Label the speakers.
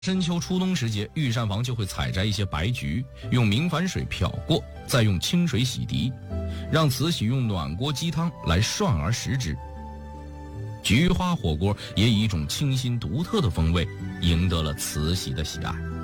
Speaker 1: 深秋初冬时节，御膳房就会采摘一些白菊，用明矾水漂过，再用清水洗涤，让慈禧用暖锅鸡汤来涮而食之。菊花火锅也以一种清新独特的风味赢得了慈禧的喜爱。